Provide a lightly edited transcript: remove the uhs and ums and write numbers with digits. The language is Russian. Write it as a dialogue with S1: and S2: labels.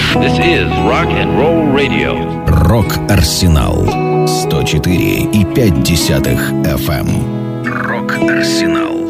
S1: This is Rock and Roll Radio.
S2: Рок-Арсенал 104,5 FM. Рок-Арсенал.